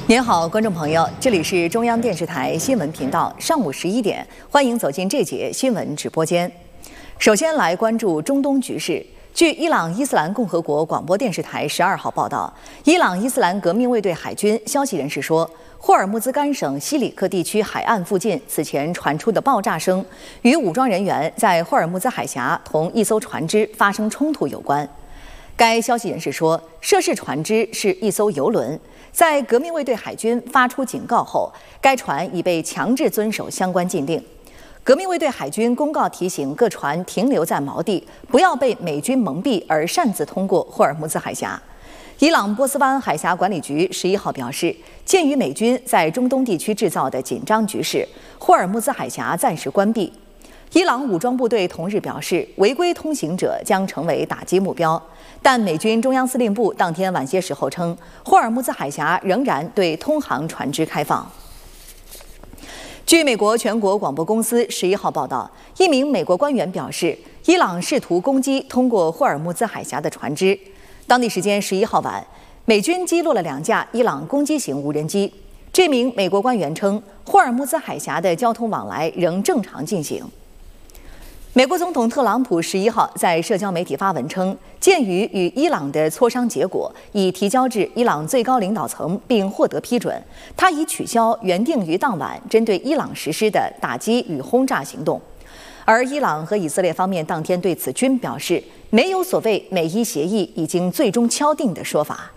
您好，观众朋友，这里是中央电视台新闻频道，上午11点，欢迎走进这节新闻直播间。首先来关注中东局势。据伊朗伊斯兰共和国广播电视台12号报道，伊朗伊斯兰革命卫队海军消息人士说，霍尔木兹干省西里克地区海岸附近此前传出的爆炸声与武装人员在霍尔木兹海峡同一艘船只发生冲突有关。该消息人士说，涉事船只是一艘油轮，在革命卫队海军发出警告后，该船已被强制遵守相关禁令。革命卫队海军公告提醒各船停留在锚地，不要被美军蒙蔽而擅自通过霍尔木兹海峡。伊朗波斯湾海峡管理局11号表示，鉴于美军在中东地区制造的紧张局势，霍尔木兹海峡暂时关闭。伊朗武装部队同日表示，违规通行者将成为打击目标，但美军中央司令部当天晚些时候称，霍尔木兹海峡仍然对通航船只开放。据美国全国广播公司11号报道，一名美国官员表示，伊朗试图攻击通过霍尔木兹海峡的船只。当地时间11号晚，美军击落了2架伊朗攻击型无人机。这名美国官员称，霍尔木兹海峡的交通往来仍正常进行。美国总统特朗普11号在社交媒体发文称，鉴于与伊朗的磋商结果已提交至伊朗最高领导层并获得批准，他已取消原定于当晚针对伊朗实施的打击与轰炸行动。而伊朗和以色列方面当天对此均表示，没有所谓美伊协议已经最终敲定的说法。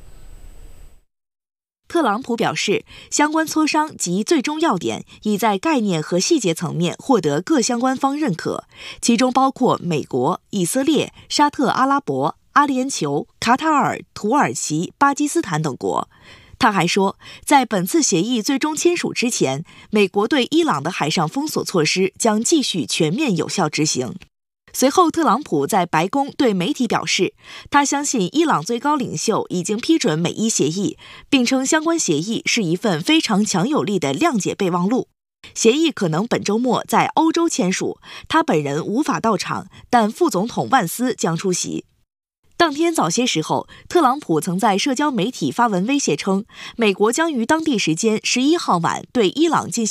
特朗普表示，相关磋商及最终要点已在概念和细节层面获得各相关方认可，其中包括美国、以色列、沙特阿拉伯、阿联酋、卡塔尔、土耳其、巴基斯坦等国。他还说，在本次协议最终签署之前，美国对伊朗的海上封锁措施将继续全面有效执行。随后，特朗普在白宫对媒体表示，他相信伊朗最高领袖已经批准美伊协议，并称相关协议是一份非常强有力的谅解备忘录。协议可能本周末在欧洲签署，他本人无法到场，但副总统万斯将出席。当天早些时候，特朗普曾在社交媒体发文威胁称，美国将于当地时间11号晚对伊朗进行